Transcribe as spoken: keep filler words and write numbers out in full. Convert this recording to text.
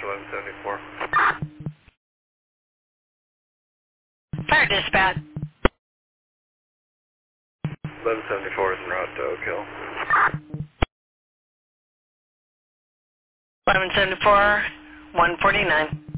eleven seventy-four. Fire dispatch. eleven seventy-four is en route to Oak Hill. eleven seventy-four, one forty-nine.